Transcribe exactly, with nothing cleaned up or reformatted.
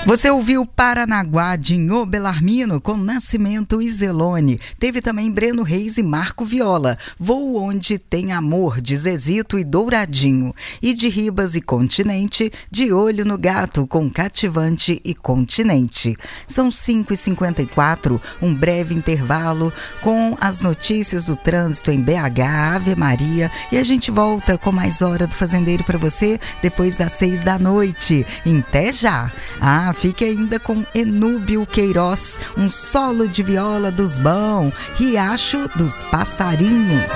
Você ouviu Paranaguá de Nhô Belarmino com Nascimento e Zelone. Teve também Breno Reis e Marco Viola, Voo Onde Tem Amor, de Zezito e Douradinho. E de Ribas e Continente, De Olho no Gato, com Cativante e Continente. São cinco e cinquenta e quatro, um breve intervalo com as notícias do trânsito em B H, Ave Maria, e a gente volta com mais Hora do Fazendeiro para você depois das seis da noite. Até já! Ah, fique ainda com Enúbio Queiroz, um solo de viola dos bons, Riacho dos Passarinhos.